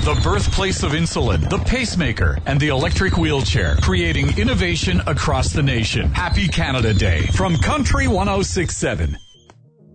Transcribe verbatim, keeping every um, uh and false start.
the birthplace of insulin, the pacemaker, and the electric wheelchair, creating innovation across the nation. Happy Canada Day from Country one oh six point seven.